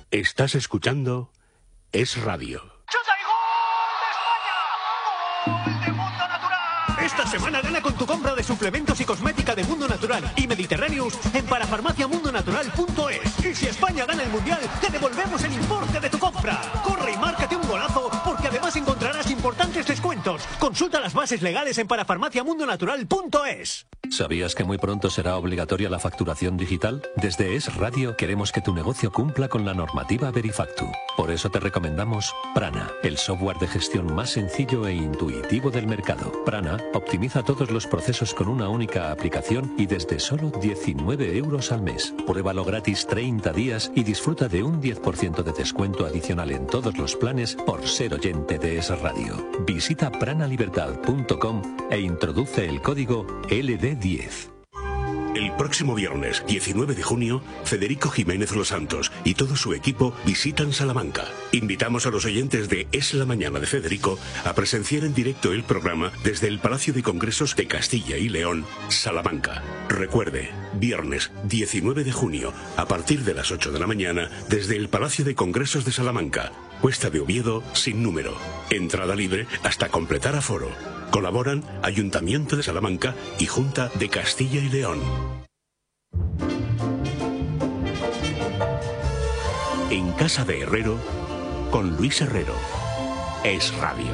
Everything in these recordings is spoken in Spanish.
Estás escuchando Es Radio. ¡Chuta y gol de España! ¡Gol de Mundo Natural! Esta semana gana con tu compra de suplementos y cosmética de Mundo Natural y Mediterráneos en parafarmaciamundonatural.es. Y si España gana el Mundial, te devolvemos el importe de tu compra. Corre y márcate un golazo, porque además encontrarás importantes descuentos. Consulta las bases legales en parafarmaciamundonatural.es. ¿Sabías que muy pronto será obligatoria la facturación digital? Desde Es Radio queremos que tu negocio cumpla con la normativa Verifactu. Por eso te recomendamos Prana, el software de gestión más sencillo e intuitivo del mercado. Prana optimiza todos los procesos con una única aplicación y desde solo 19 euros al mes. Pruébalo gratis 30 días y disfruta de un 10% de descuento adicional en todos los planes por ser oyente de Es Radio. Visita pranalibertad.com e introduce el código LD10. El próximo viernes, 19 de junio, Federico Jiménez Los Santos y todo su equipo visitan Salamanca. Invitamos a los oyentes de Es la Mañana de Federico a presenciar en directo el programa desde el Palacio de Congresos de Castilla y León, Salamanca. Recuerde, viernes 19 de junio, a partir de las 8 de la mañana, desde el Palacio de Congresos de Salamanca. Cuesta de Oviedo sin número. Entrada libre hasta completar aforo. Colaboran Ayuntamiento de Salamanca y Junta de Castilla y León. En casa de Herrero, con Luis Herrero. Es Radio.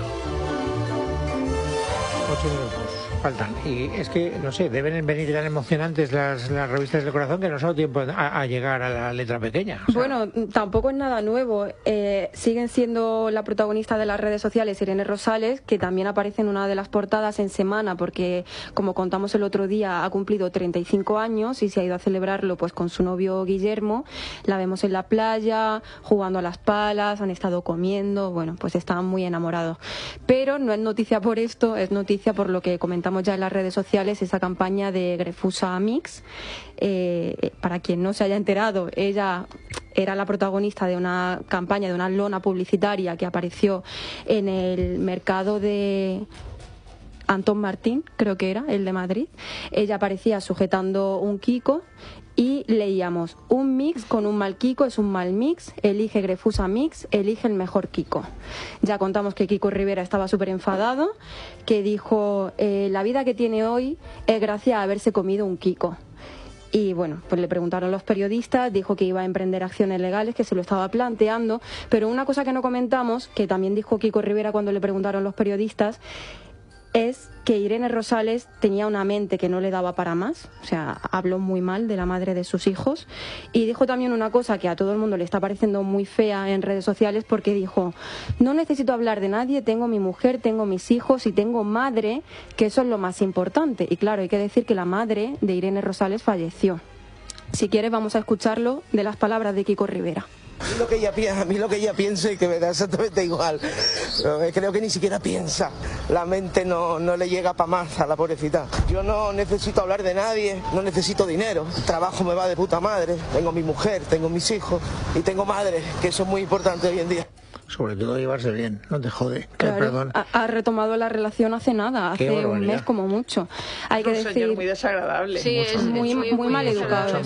8 minutos faltan. Y es que, no sé, deben venir tan emocionantes las revistas del corazón que no se ha dado tiempo a llegar a la letra pequeña. O sea, bueno, tampoco es nada nuevo. Siguen siendo la protagonista de las redes sociales, Irene Rosales, que también aparece en una de las portadas en Semana, porque, como contamos el otro día, ha cumplido 35 años y se ha ido a celebrarlo pues con su novio Guillermo. La vemos en la playa, jugando a las palas, han estado comiendo, bueno, pues estaban muy enamorados. Pero no es noticia por esto, es noticia por lo que comentamos ya en las redes sociales, esa campaña de Grefusa Mix. Para quien no se haya enterado, ella era la protagonista de una campaña, de una lona publicitaria que apareció en el mercado de Antón Martín, creo que era, el de Madrid. Ella aparecía sujetando un Kiko y leíamos: un mix con un mal Kiko es un mal mix, elige Grefusa Mix, elige el mejor Kiko. Ya contamos que Kiko Rivera estaba súper enfadado, que dijo: la vida que tiene hoy es gracias a haberse comido un Kiko. Y bueno, pues le preguntaron los periodistas, dijo que iba a emprender acciones legales, que se lo estaba planteando, pero una cosa que no comentamos, que también dijo Kiko Rivera cuando le preguntaron los periodistas, es que Irene Rosales tenía una mente que no le daba para más, o sea, habló muy mal de la madre de sus hijos, y dijo también una cosa que a todo el mundo le está pareciendo muy fea en redes sociales, porque dijo: no necesito hablar de nadie, tengo mi mujer, tengo mis hijos y tengo madre, que eso es lo más importante. Y claro, hay que decir que la madre de Irene Rosales falleció. Si quieres vamos a escucharlo de las palabras de Kiko Rivera. A mí lo que ella piensa y que me da exactamente igual. Creo que ni siquiera piensa. La mente no le llega para más a la pobrecita. Yo no necesito hablar de nadie, no necesito dinero. El trabajo me va de puta madre. Tengo mi mujer, tengo mis hijos y tengo madre, que eso es muy importante hoy en día. sobre todo llevarse bien, no te jode. Claro, perdón. ha retomado la relación hace nada, hace un mes como mucho. Hay que decir, señor muy desagradable. Sí, mucho. es muy mal educado.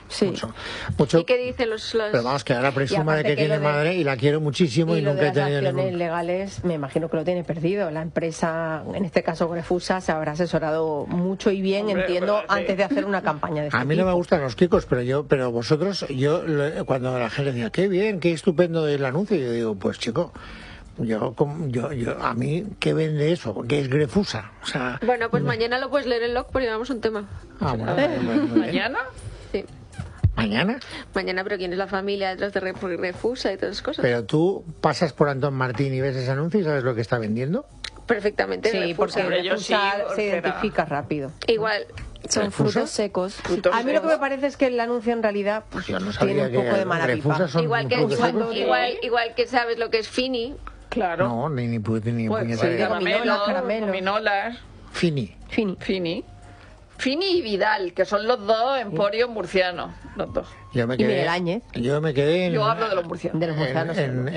Mucho. ¿Y qué dicen los...? Pero vamos, que ahora presuma de que tiene madre y la quiero muchísimo y nunca he tenido ningún... legales, me imagino que lo tiene perdido. La empresa, en este caso Grefusa, se habrá asesorado mucho y bien, entiendo, antes de hacer una campaña de este A mí no me gustan los kikos, pero vosotros, cuando la gente decía, qué bien, qué estupendo el anuncio, yo digo, pues chico, yo a mí, ¿qué vende eso? ¿Qué es Grefusa? O sea, bueno, pues mañana lo puedes leer en log porque llevamos un tema. ¿Mañana? Sí. ¿Mañana? Mañana, pero ¿quién es la familia detrás de Grefusa y todas esas cosas? Pero tú pasas por Antón Martín y ves ese anuncio y sabes lo que está vendiendo. Perfectamente. Sí, Grefusa. porque Grefusa se identifica rápido. Igual. Son frutos secos. A mí lo que me parece es que el anuncio en realidad pues, tiene un poco de mala pipa. Igual que sabes lo que es Fini. Claro. No, ni puñetera. Caramelos. Fini. Fini y Vidal, que son los dos emporios murcianos, los dos. Yo me Y Miguel Áñez. Yo me quedé en, Yo hablo de los murcianos. De los murcianos.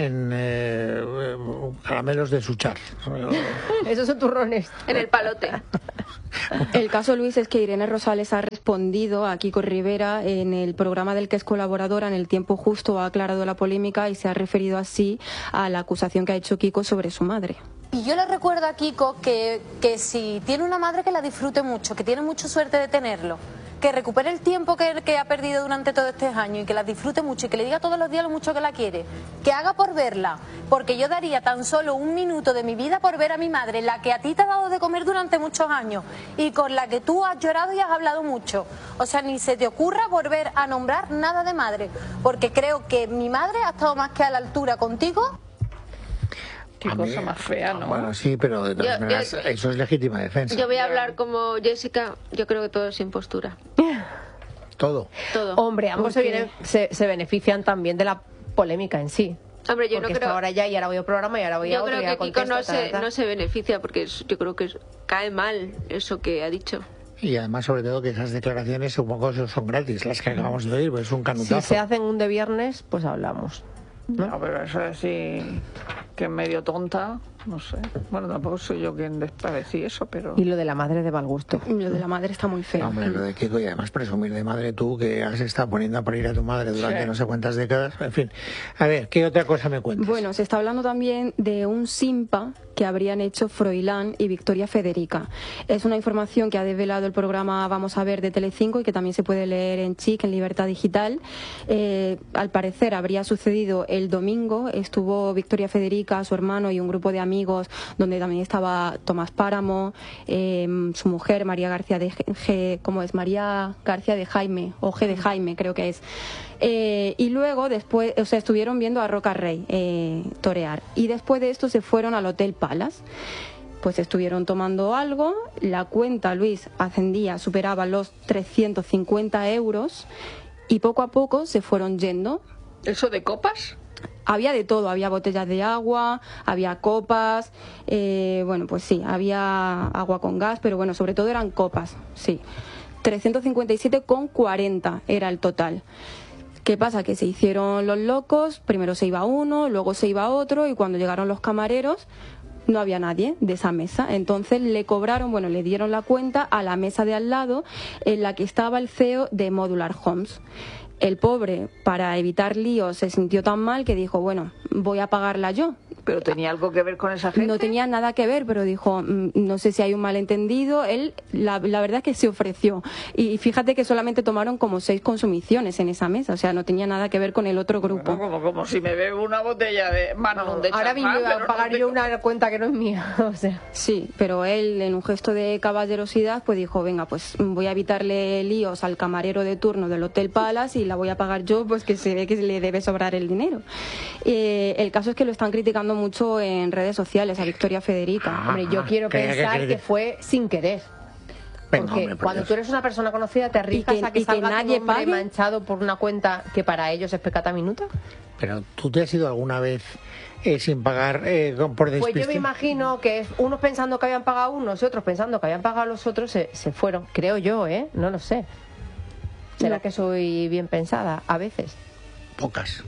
caramelos de Suchar. Esos son turrones. En el palote. El caso, Luis, es que Irene Rosales ha respondido a Kiko Rivera en el programa del que es colaboradora. En el tiempo justo ha aclarado la polémica y se ha referido así a la acusación que ha hecho Kiko sobre su madre. Y yo le recuerdo a Kiko que si tiene una madre, que la disfrute mucho, que tiene mucha suerte de tenerlo, que recupere el tiempo que ha perdido durante todo este año y que la disfrute mucho y que le diga todos los días lo mucho que la quiere, que haga por verla, porque yo daría tan solo un minuto de mi vida por ver a mi madre, la que a ti te ha dado de comer durante muchos años y con la que tú has llorado y has hablado mucho. O sea, ni se te ocurra volver a nombrar nada de madre, porque creo que mi madre ha estado más que a la altura contigo. Qué cosa más fea, ¿no? Bueno, sí, pero de todas maneras, eso es legítima defensa. Yo voy a hablar como Jessica, yo creo que todo es impostura. Todo. Hombre, ambos se benefician también de la polémica en sí. Hombre, yo porque no creo. Ahora ya, y ahora voy a un programa, y ahora voy a Yo otro. creo que Kiko no se beneficia, porque yo creo que cae mal eso que ha dicho. Y además, sobre todo, que esas declaraciones supongo que son gratis, las que acabamos de oír, pues es un canutazo. Si se hacen un de viernes, pues hablamos, ¿no? No, pero eso es así, que es medio tonta, no sé. Bueno, tampoco soy yo quien para decir eso, pero... Y lo de la madre de mal gusto. Lo de la madre está muy feo. Hombre, lo de Kiko, y además presumir de madre tú, que has estado poniendo a parir a tu madre durante no sé cuántas décadas. En fin, a ver, ¿qué otra cosa me cuentas? Bueno, se está hablando también de un simpa que habrían hecho Froilán y Victoria Federica. Es una información que ha desvelado el programa Vamos a ver de Telecinco y que también se puede leer en Chic, en Libertad Digital. Al parecer habría sucedido el domingo. Estuvo Victoria Federica, su hermano y un grupo de amigos, donde también estaba Tomás Páramo, su mujer María García María García de Jaime, o G de Jaime creo que es. Y luego después, o sea, estuvieron viendo a Roca Rey torear, y después de esto se fueron al Hotel Palace. Pues estuvieron tomando algo, la cuenta, Luis, superaba los 350 euros, y poco a poco se fueron yendo. ¿Eso de copas? Había de todo, había botellas de agua, había copas, bueno, pues sí, había agua con gas, pero bueno, sobre todo eran copas, sí. 357,40 era el total. ¿Qué pasa? Que se hicieron los locos, primero se iba uno, luego se iba otro, y cuando llegaron los camareros no había nadie de esa mesa. Entonces le dieron la cuenta a la mesa de al lado, en la que estaba el CEO de Modular Homes. El pobre, para evitar líos, se sintió tan mal que dijo, bueno, voy a pagarla yo. ¿Pero tenía algo que ver con esa gente? No tenía nada que ver, pero dijo, no sé si hay un malentendido. Él, la verdad es que se ofreció. Y fíjate que solamente tomaron como 6 consumiciones en esa mesa. O sea, no tenía nada que ver con el otro grupo. Bueno, como si me bebo una botella de Magnum de ahora mismo iba a pagar yo una cuenta que no es mía. O sea. Sí, pero él, en un gesto de caballerosidad, pues dijo, venga, pues voy a evitarle líos al camarero de turno del Hotel Palace y la voy a pagar yo, pues que se ve que le debe sobrar el dinero. El caso es que lo están criticando mucho en redes sociales a Victoria Federica. Hombre, yo quiero pensar que fue sin querer. Porque cuando tú eres una persona conocida te arriesgas a que salga nadie tu nombre manchado por una cuenta que para ellos es pecata minuta. Pero tú te has ido alguna vez sin pagar por despiste. Pues yo me imagino que unos pensando que habían pagado unos y otros pensando que habían pagado los otros se fueron. Creo yo, no lo sé. ¿Será que soy bien pensada? A veces. Pocas.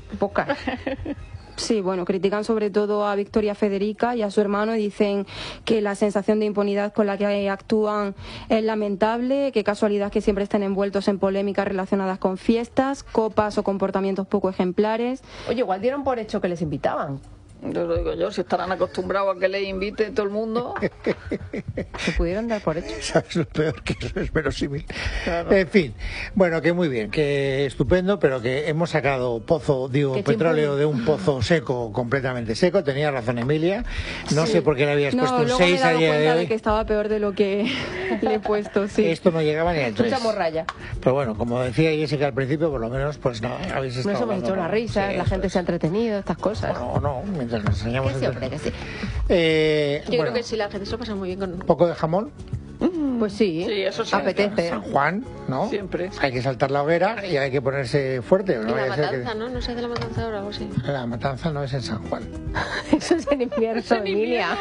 Sí, bueno, critican sobre todo a Victoria Federica y a su hermano y dicen que la sensación de impunidad con la que actúan es lamentable, qué casualidad que siempre estén envueltos en polémicas relacionadas con fiestas, copas o comportamientos poco ejemplares. Oye, igual dieron por hecho que les invitaban. Yo lo digo yo, si estarán acostumbrados a que les invite todo el mundo. Se pudieron dar por hecho. ¿Sabes lo peor? Que eso es verosímil. Claro. En fin, bueno, que muy bien, que estupendo, pero que hemos sacado petróleo de un pozo seco, completamente seco. Tenía razón Emilia. No sé por qué le habías puesto un 6 a día de hoy. De que estaba peor de lo que le he puesto, sí. Esto no llegaba ni al 3. Mucha morralla. Pero bueno, como decía Jessica al principio, por lo menos, pues no, habéis estado... Nos hemos hecho una risa, la gente se ha entretenido, estas cosas. No, mientras nos enseñamos... Que sí, hombre, que sí. Yo creo que sí, la gente se lo pasa muy bien con... ¿Un poco de jamón? Pues sí, eso sí. apetece. San Juan, ¿no? Siempre. Hay que saltar la hoguera y hay que ponerse fuerte, ¿no? Y la Vaya a ser matanza, ¿no? No se hace la matanza ahora o algo así. La matanza no es en San Juan. Eso es en invierno, Emilia.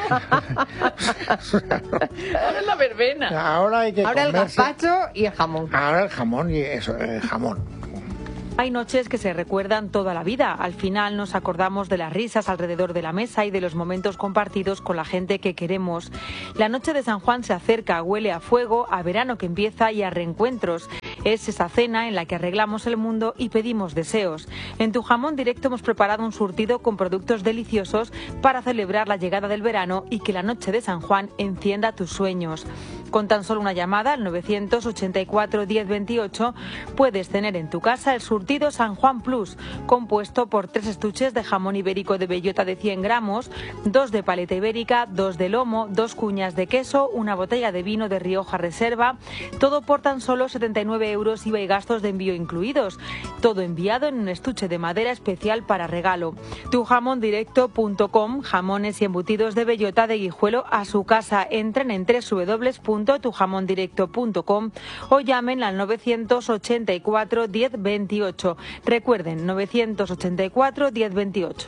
Ahora es la verbena. Ahora hay que Ahora el comerse- gazpacho y el jamón. Ahora el jamón y eso, el jamón. Hay noches que se recuerdan toda la vida. Al final nos acordamos de las risas alrededor de la mesa y de los momentos compartidos con la gente que queremos. La noche de San Juan se acerca, huele a fuego, a verano que empieza y a reencuentros. Es esa cena en la que arreglamos el mundo y pedimos deseos. En Tu Jamón Directo hemos preparado un surtido con productos deliciosos para celebrar la llegada del verano y que la noche de San Juan encienda tus sueños. Con tan solo una llamada al 984 1028 puedes tener en tu casa el surtido San Juan Plus, compuesto por 3 estuches de jamón ibérico de bellota de 100 gramos, 2 de paleta ibérica, 2 de lomo, 2 cuñas de queso, una botella de vino de Rioja Reserva, todo por tan solo 79 euros IVA y gastos de envío incluidos. Todo enviado en un estuche de madera especial para regalo. Tujamondirecto.com, jamones y embutidos de bellota de Guijuelo a su casa. Entren en www.tujamondirecto.com o llamen al 984 1028. Recuerden, 984 1028.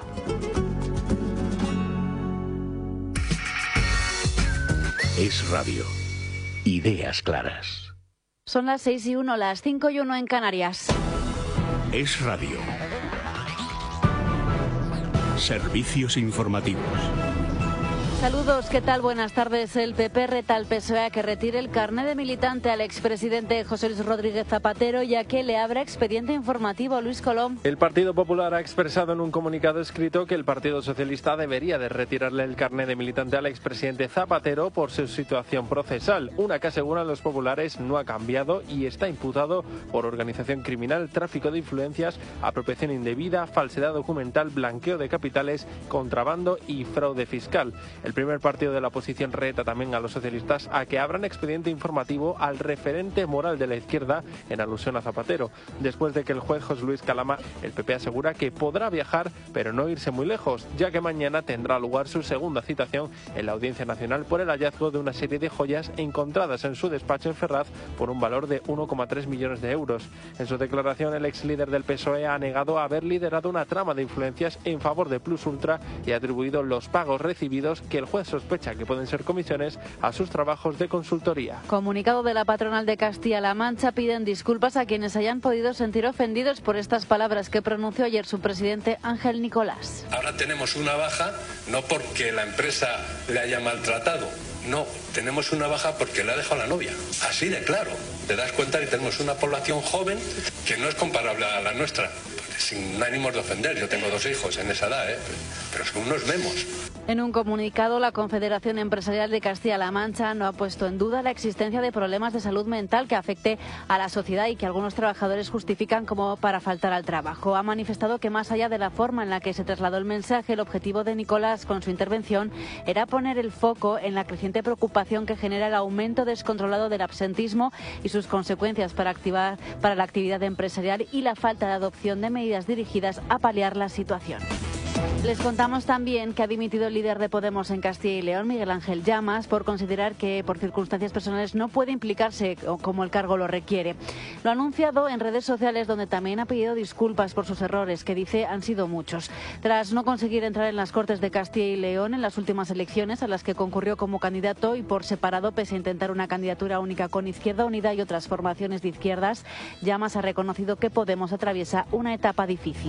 Es radio. Ideas claras. Son las 6:01, las 5:01 en Canarias. Es radio. Servicios informativos. Saludos, ¿qué tal? Buenas tardes. El PP reta al PSOE a que retire el carné de militante al expresidente José Luis Rodríguez Zapatero y a que le abra expediente informativo. Luis Colom. El Partido Popular ha expresado en un comunicado escrito que el Partido Socialista debería de retirarle el carné de militante al expresidente Zapatero por su situación procesal, una que aseguran los populares no ha cambiado y está imputado por organización criminal, tráfico de influencias, apropiación indebida, falsedad documental, blanqueo de capitales, contrabando y fraude fiscal. El primer partido de la oposición reta también a los socialistas a que abran expediente informativo al referente moral de la izquierda en alusión a Zapatero. Después de que el juez José Luis Calama, el PP asegura que podrá viajar pero no irse muy lejos, ya que mañana tendrá lugar su segunda citación en la Audiencia Nacional por el hallazgo de una serie de joyas encontradas en su despacho en Ferraz por un valor de 1,3 millones de euros. En su declaración, el ex líder del PSOE ha negado haber liderado una trama de influencias en favor de Plus Ultra y ha atribuido los pagos recibidos que el juez sospecha que pueden ser comisiones a sus trabajos de consultoría. Comunicado de la patronal de Castilla-La Mancha, piden disculpas a quienes hayan podido sentir ofendidos por estas palabras que pronunció ayer su presidente Ángel Nicolás. Ahora tenemos una baja no porque la empresa le haya maltratado, no, tenemos una baja porque le ha dejado la novia, así de claro. Te das cuenta que tenemos una población joven que no es comparable a la nuestra, sin ánimos de ofender. Yo tengo 2 hijos en esa edad, pero son unos memos. En un comunicado, la Confederación Empresarial de Castilla-La Mancha no ha puesto en duda la existencia de problemas de salud mental que afecte a la sociedad y que algunos trabajadores justifican como para faltar al trabajo. Ha manifestado que más allá de la forma en la que se trasladó el mensaje, el objetivo de Nicolás con su intervención era poner el foco en la creciente preocupación que genera el aumento descontrolado del absentismo y sus consecuencias para la actividad empresarial y la falta de adopción de medidas dirigidas a paliar la situación. Les contamos también que ha dimitido el líder de Podemos en Castilla y León, Miguel Ángel Llamas, por considerar que por circunstancias personales no puede implicarse como el cargo lo requiere. Lo ha anunciado en redes sociales, donde también ha pedido disculpas por sus errores, que dice han sido muchos. Tras no conseguir entrar en las Cortes de Castilla y León en las últimas elecciones a las que concurrió como candidato y por separado, pese a intentar una candidatura única con Izquierda Unida y otras formaciones de izquierdas, Llamas ha reconocido que Podemos atraviesa una etapa difícil.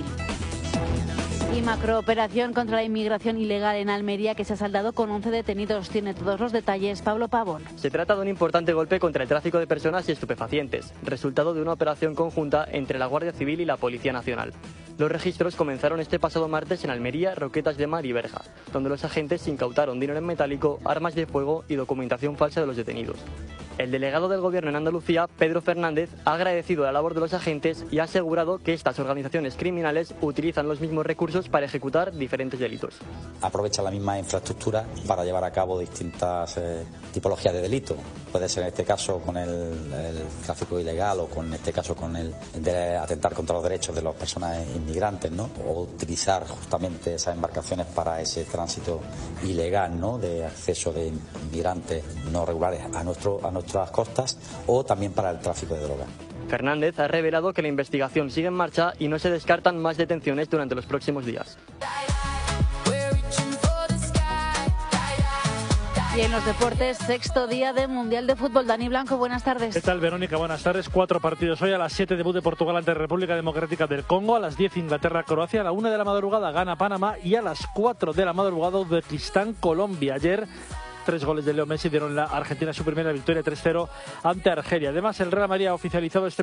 Y macrooperación contra la inmigración ilegal en Almería, que se ha saldado con 11 detenidos. Tiene todos los detalles Pablo Pavón. Se trata de un importante golpe contra el tráfico de personas y estupefacientes, resultado de una operación conjunta entre la Guardia Civil y la Policía Nacional. Los registros comenzaron este pasado martes en Almería, Roquetas de Mar y Berja, donde los agentes incautaron dinero en metálico, armas de fuego y documentación falsa de los detenidos. El delegado del Gobierno en Andalucía, Pedro Fernández, ha agradecido la labor de los agentes y ha asegurado que estas organizaciones criminales utilizan los mismos recursos para ejecutar diferentes delitos. Aprovecha la misma infraestructura para llevar a cabo distintas tipologías de delito. Puede ser en este caso con el tráfico ilegal o en este caso con el de atentar contra los derechos de las personas inmigrantes, ¿no? O utilizar justamente esas embarcaciones para ese tránsito ilegal, ¿no? De acceso de inmigrantes no regulares a nuestro nuestras costas o también para el tráfico de drogas. Fernández ha revelado que la investigación sigue en marcha y no se descartan más detenciones durante los próximos días. Y en los deportes, sexto día del Mundial de Fútbol. Dani Blanco, buenas tardes. ¿Qué tal, Verónica? Buenas tardes. 4 partidos hoy. A las 7 debut de Portugal ante República Democrática del Congo. A las 10 Inglaterra-Croacia. A la 1 de la madrugada gana Panamá. Y a las 4 de la madrugada Uzbekistán-Colombia. Ayer 3 goles de Leo Messi dieron a Argentina su primera victoria 3-0 ante Argelia. Además, el Real Madrid ha oficializado este